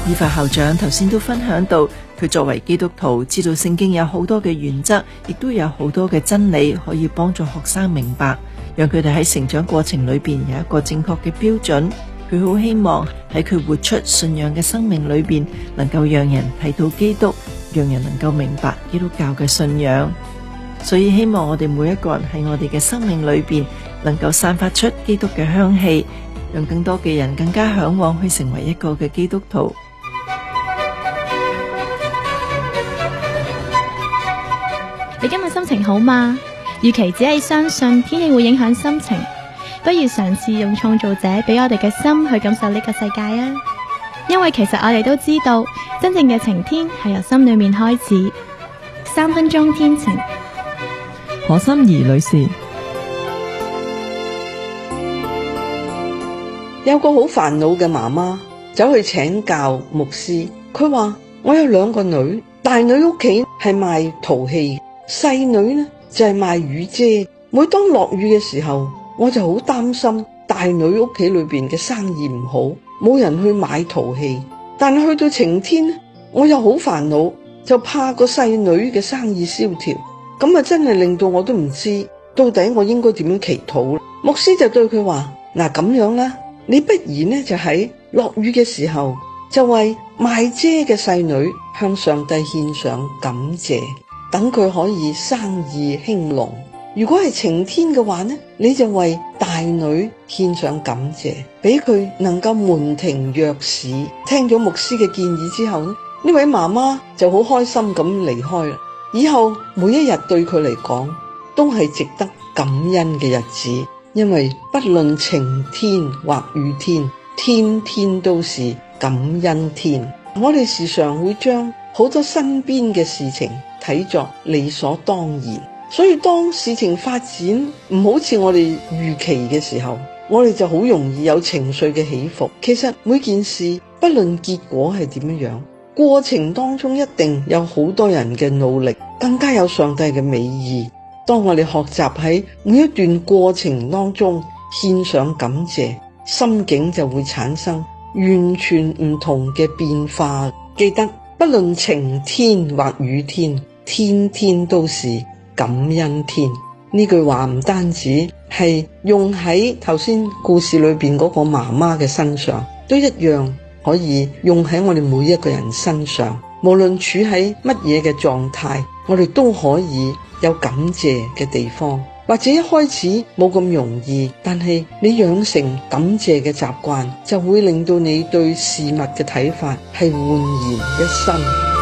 依法校長頭先都分享到，佢作為基督徒，知道聖經有好多嘅原則，亦都有好多嘅真理可以幫助學生明白，讓佢哋喺成長過程裏邊有一個正確嘅標準。佢好希望喺佢活出信仰嘅生命裏邊，能夠讓人睇到基督，讓人能夠明白基督教嘅信仰。所以希望我哋每一個人喺我哋嘅生命裏邊，能夠散發出基督嘅香氣，讓更多嘅人更加向往去成為一個嘅基督徒。 你今日心情好嗎？與其只係相信天氣會影響心情，不如嘗試用創造者俾我哋嘅心去感受呢個世界啊！因為其實我哋都知道，真正嘅晴天係由心裏面開始。3分鐘天晴。 何心怡女士， 有個好煩惱嘅媽媽走去請教牧師，佢話我有2個女，大女屋企係賣陶器，細女呢就係賣雨遮。每當落雨嘅時候，我就好擔心大女屋企裏邊嘅生意唔好，冇人去買陶器。但係去到晴天呢，我又好煩惱，就怕個細女嘅生意蕭條。咁啊，真係令到我都唔知到底我應該點樣祈禱。牧師就對佢話：嗱，咁樣啦，你不如呢就喺落雨嘅時候，就為賣遮嘅細女向上帝獻上感謝，等佢可以生意興隆。如果係晴天嘅話呢，你就為大女獻上感謝，俾佢能夠門庭若市。聽咗牧師嘅建議之後呢，呢位媽媽就好開心咁離開啦。以後每一日對佢嚟講都係值得感恩嘅日子，因為不論晴天或雨天，天天都是感恩天。我哋時常會將好多身邊嘅事情睇作理所當然，所以當事情發展唔好似我哋預期嘅時候，我哋就好容易有情緒嘅起伏。其實每件事不論結果係點樣，過程當中一定有好多人嘅努力，更加有上帝嘅美意。當我哋學習喺每一段過程當中獻上感謝，心境就會產生完全唔同嘅變化。記得不論晴天或雨天，天天都是感恩天。呢句話唔單止係用喺頭先故事裏邊嗰個媽媽嘅身上，都一樣可以用喺我哋每一個人身上。無論處喺乜嘢嘅狀態，我哋都可以有感謝嘅地方。或者一開始冇咁容易，但係你養成感謝嘅習慣，就會令到你對事物嘅睇法係煥然一新。